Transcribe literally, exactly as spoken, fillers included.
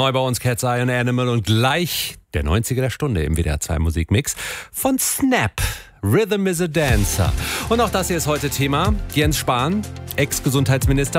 neu bei uns Cat's Eye und Animal und gleich der neunziger der Stunde im W D R zwei Musikmix von Snap. Rhythm is a Dancer. Und auch das hier ist heute Thema. Jens Spahn, Ex-Gesundheitsminister,